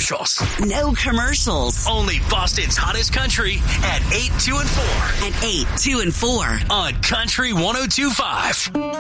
commercials. No commercials. Only Boston's hottest country at 8, 2, and 4. At 8, 2, and 4. On Country 102.5.